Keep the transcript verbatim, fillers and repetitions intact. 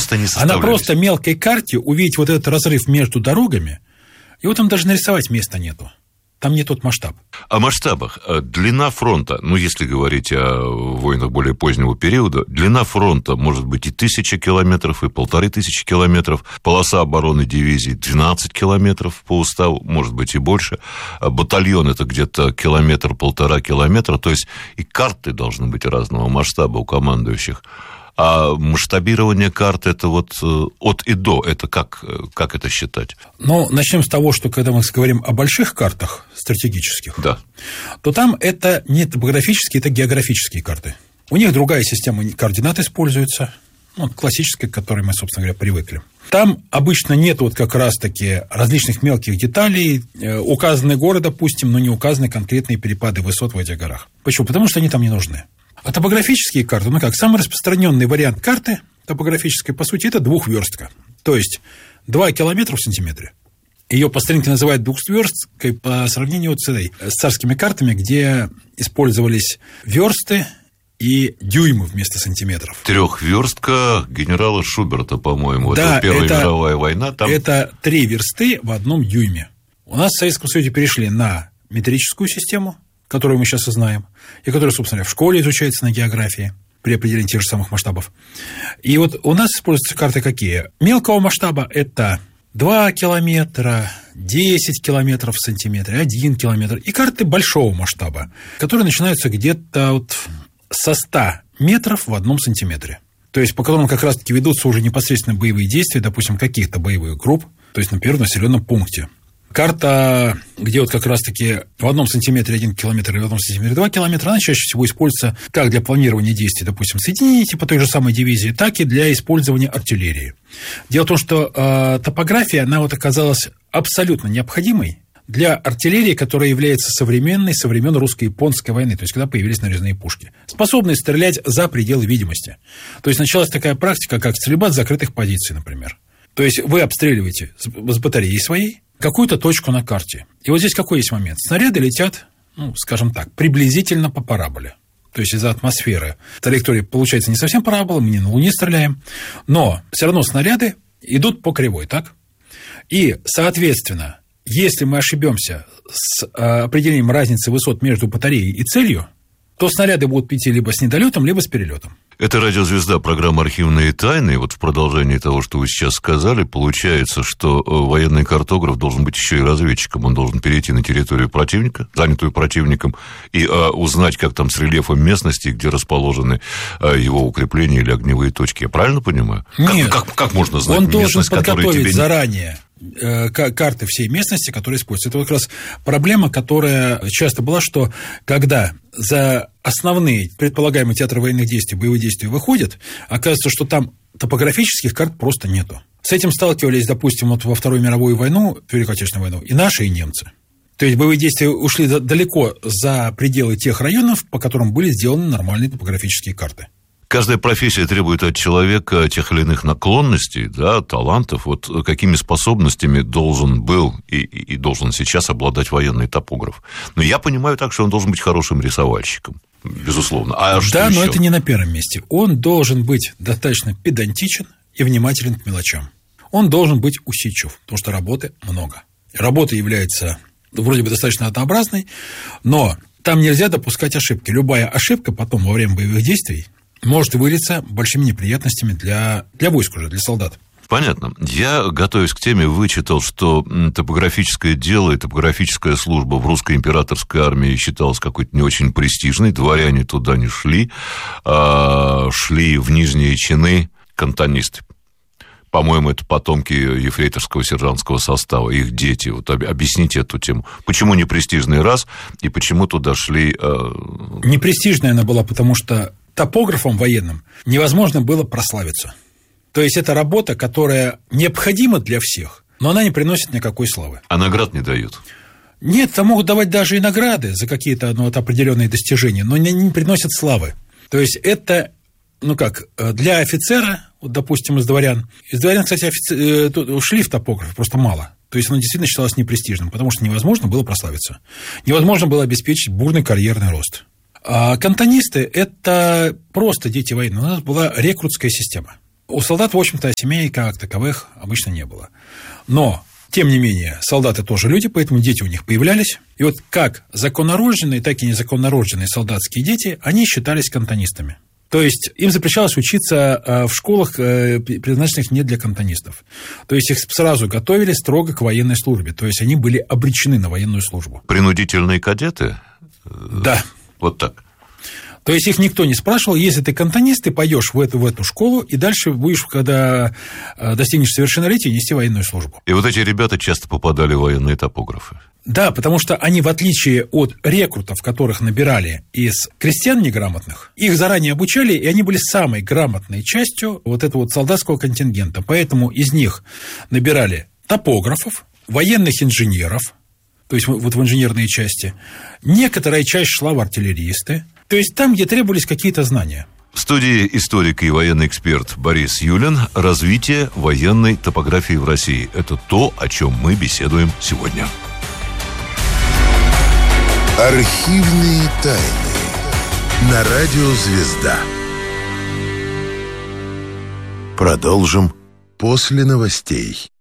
просто не составлялись. А на просто мелкой карте увидеть вот этот разрыв между дорогами, его там даже нарисовать места нету. Там не тот масштаб. О масштабах. Длина фронта, ну, если говорить о войнах более позднего периода, длина фронта может быть и тысяча километров, и полторы тысячи километров. Полоса обороны дивизии двенадцать километров по уставу, может быть и больше. Батальон – это где-то километр-полтора километра. То есть и карты должны быть разного масштаба у командующих. А масштабирование карт – это вот от и до, это как, как это считать? Ну, начнем с того, что когда мы говорим о больших картах стратегических, да. то там это не топографические, это географические карты. У них другая система координат используется, ну, классическая, к которой мы, собственно говоря, привыкли. Там обычно нет вот как раз-таки различных мелких деталей, указаны горы, допустим, но не указаны конкретные перепады высот в этих горах. Почему? Потому что они там не нужны. А топографические карты, ну как, самый распространенный вариант карты топографической, по сути, это двухверстка. То есть два километра в сантиметре. Ее по старинке называют двухверсткой по сравнению вот с, этой, с царскими картами, где использовались версты и дюймы вместо сантиметров. Трехверстка генерала Шуберта, по-моему. Да, это Первая это, мировая война. Там... Это три версты в одном дюйме. У нас в Советском Союзе перешли на метрическую систему, которую мы сейчас и знаем, и которая, собственно, в школе изучается на географии при определении тех же самых масштабов. И вот у нас используются карты какие? Мелкого масштаба – это два километра, десять километров в сантиметре, один километр. И карты большого масштаба, которые начинаются где-то вот со ста метров в одном сантиметре. То есть, по которым как раз-таки ведутся уже непосредственно боевые действия, допустим, каких-то боевых групп, то есть, например, в населенном пункте. Карта, где вот как раз-таки в одном сантиметре один километр и в одном сантиметре два километра, она чаще всего используется как для планирования действий, допустим, соединений типа той же самой дивизии, так и для использования артиллерии. Дело в том, что э, топография, она вот оказалась абсолютно необходимой для артиллерии, которая является современной со времен русско-японской войны, то есть когда появились нарезные пушки, способные стрелять за пределы видимости. То есть началась такая практика, как стрельба с закрытых позиций, например. То есть вы обстреливаете с батареей своей какую-то точку на карте. И вот здесь какой есть момент? Снаряды летят, ну, скажем так, приблизительно по параболе. То есть из-за атмосферы траектория получается не совсем парабола, мы не на Луне стреляем, но все равно снаряды идут по кривой, так? И, соответственно, если мы ошибемся с определением разницы высот между батареей и целью, то снаряды будут идти либо с недолетом, либо с перелетом. Это «Радиозвезда», программа «Архивные тайны». И вот в продолжении того, что вы сейчас сказали, получается, что военный картограф должен быть еще и разведчиком. Он должен перейти на территорию противника, занятую противником, и а, узнать, как там с рельефом местности, где расположены а, его укрепления или огневые точки. Я правильно понимаю? Нет. Как, как, как можно знать он местность, должен подготовить тебе... заранее карты всей местности, которые используются. Это вот как раз проблема, которая часто была, что когда за основные предполагаемые театры военных действий, боевые действия выходят, оказывается, что там топографических карт просто нету. С этим сталкивались, допустим, вот во Вторую мировую войну, Великую Отечественную войну, и наши, и немцы. То есть боевые действия ушли далеко за пределы тех районов, по которым были сделаны нормальные топографические карты. Каждая профессия требует от человека тех или иных наклонностей, да, талантов. Вот какими способностями должен был и, и должен сейчас обладать военный топограф? Но я понимаю так, что он должен быть хорошим рисовальщиком, безусловно. А что да, еще? Но это не на первом месте. Он должен быть достаточно педантичен и внимателен к мелочам. Он должен быть усидчив, потому что работы много. Работа является вроде бы достаточно однообразной, но там нельзя допускать ошибки. Любая ошибка потом во время боевых действий может вылиться большими неприятностями для, для войск уже, для солдат. Понятно. Я, готовясь к теме, вычитал, что топографическое дело и топографическая служба в русской императорской армии считалась какой-то не очень престижной. Дворяне туда не шли, а шли в нижние чины кантонисты. По-моему, это потомки ефрейторского сержантского состава, их дети. Вот объясните эту тему. Почему не престижный раз, и почему туда шли... Э... Непрестижная она была, потому что топографом военным невозможно было прославиться. То есть, это работа, которая необходима для всех, но она не приносит никакой славы. А наград не дают? Нет, там могут давать даже и награды за какие-то ну, вот, определенные достижения, но не, не приносят славы. То есть, это, ну как, для офицера, вот, допустим, из дворян, из дворян, кстати, офицер, ушли в топограф, просто мало. То есть, оно действительно считалось непрестижным, потому что невозможно было прославиться. Невозможно было обеспечить бурный карьерный рост. А кантонисты – это просто дети войны. У нас была рекрутская система. У солдат, в общем-то, семей как таковых обычно не было. Но, тем не менее, солдаты тоже люди, поэтому дети у них появлялись. И вот как законнорожденные, так и незаконнорожденные солдатские дети, они считались кантонистами. То есть им запрещалось учиться в школах, предназначенных не для кантонистов. То есть их сразу готовили строго к военной службе. То есть они были обречены на военную службу. Принудительные кадеты? Да. Вот так. То есть их никто не спрашивал, если ты кантонист, ты пойдешь в эту, в эту школу, и дальше будешь, когда достигнешь совершеннолетия, нести военную службу. И вот эти ребята часто попадали в военные топографы. Да, потому что они, в отличие от рекрутов, которых набирали из крестьян неграмотных, их заранее обучали, и они были самой грамотной частью вот этого вот солдатского контингента. Поэтому из них набирали топографов, военных инженеров, то есть вот в инженерные части. Некоторая часть шла в артиллеристы. То есть там, где требовались какие-то знания. В студии историк и военный эксперт Борис Юлин. Развитие военной топографии в России. Это то, о чем мы беседуем сегодня. Архивные тайны. На радио «Звезда». Продолжим после новостей.